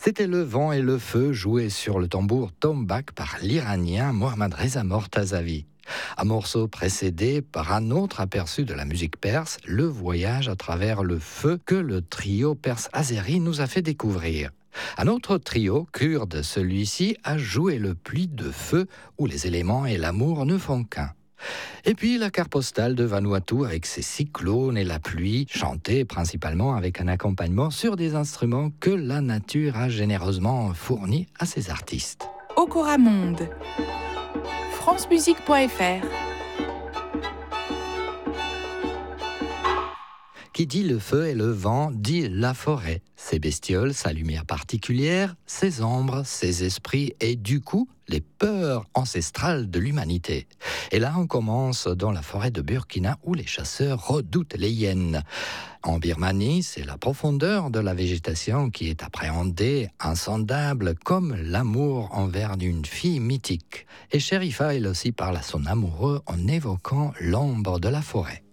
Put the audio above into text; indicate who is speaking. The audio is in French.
Speaker 1: C'était Le vent et le feu joué sur le tambour tombak par l'Iranien Mohammad Reza Mortazavi. Un morceau précédé par un autre aperçu de la musique perse, le voyage à travers le feu que le trio perse azéri nous a fait découvrir. Un autre trio, kurde celui-ci, a joué le pluie de feu où les éléments et l'amour ne font qu'un. Et puis la carte postale de Vanuatu avec ses cyclones et la pluie, chantée principalement avec un accompagnement sur des instruments que la nature a généreusement fournis à ses artistes.
Speaker 2: Okora Monde, francemusique.fr.
Speaker 1: Qui dit le feu et le vent dit la forêt. Ses bestioles, sa lumière particulière, ses ombres, ses esprits et du coup, les peurs ancestrales de l'humanité. Et là, on commence dans la forêt de Burkina où les chasseurs redoutent les hyènes. En Birmanie, c'est la profondeur de la végétation qui est appréhendée, insondable, comme l'amour envers une fille mythique. Et Sherifa, elle aussi, parle à son amoureux en évoquant l'ombre de la forêt.